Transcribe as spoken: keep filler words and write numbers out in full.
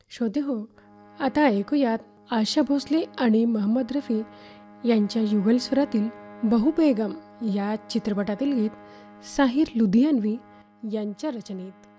श्रोते हो, आता ऐकूयात आशा भोसले आणि मोहम्मद रफी यांच्या युगल स्वरातील बहु बेगम या चित्रपटातील गीत साहिर लुधियानवी यांच्या रचनेत.